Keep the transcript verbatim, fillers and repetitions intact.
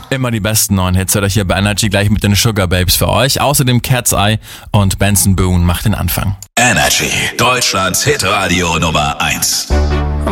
Immer die besten neuen Hits hört euch hier bei Energy gleich mit den Sugar Babes für euch. Außerdem Cat's Eye und Benson Boone macht den Anfang. Energy, Deutschlands Hitradio Nummer eins.